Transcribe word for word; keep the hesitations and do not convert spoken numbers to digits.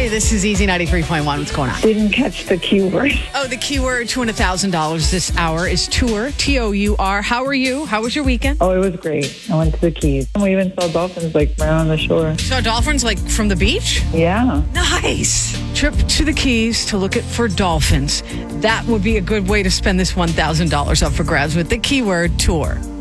Hey, this is Easy ninety-three point one. What's going on? Didn't catch the keyword. Oh, the keyword to win one thousand dollars this hour is tour, T O U R. How are you? How was your weekend? Oh, it was great. I went to the Keys. We even saw dolphins like right on the shore. Saw dolphins like from the beach? Yeah. Nice. Trip to the Keys to look at for dolphins. That would be a good way to spend this one thousand dollars up for grabs with the keyword tour.